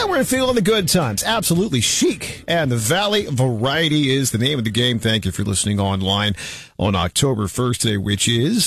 And we're feeling the good times. Absolutely chic. And the Valley Variety is the name of the game. Thank you for listening online on October 1st today, which is